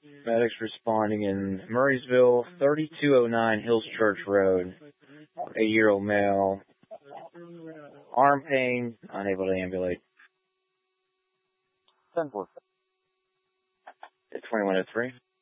Medics responding in Murraysville, 3209 Hills Church Road. 8-year-old male. Arm pain, unable to ambulate. 10-4. At 2103.